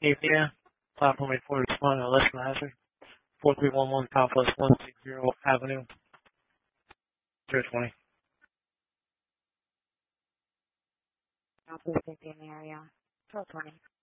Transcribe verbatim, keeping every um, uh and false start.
Avia, platform eight four respond to electrical hazard, four three one one Southwest one sixty Avenue, zero twenty. Southwest in the area, twelve twenty.